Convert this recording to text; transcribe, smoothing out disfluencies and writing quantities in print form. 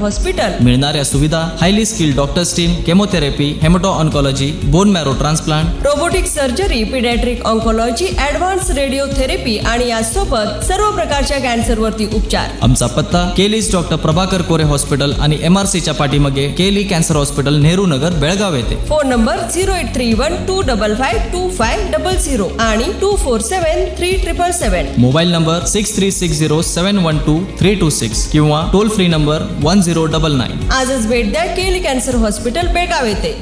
Hospital. मिळणाऱ्या सुविधा highly skilled doctors team, chemotherapy, हेमॅटो oncology, bone marrow transplant, robotic surgery, paediatric oncology, advance radiotherapy आणि यासोबत सर्व प्रकारच्या कॅन्सरवरती उपचार. आमचा पत्ता केलीज डॉक्टर प्रभाकर कोरे हॉस्पिटल आणि MRCच्या पाठीमागे केली कॅन्सर हॉस्पिटल, नेहरू नगर, बेळगाव येथे. फोन नंबर 0831255500 आणि 247377. मोबाईल नंबर 6360712326 किंवा टोल फ्री नंबर 1099. आजच भेट द्या केली कॅन्सर हॉस्पिटल, बेळगाव येथे.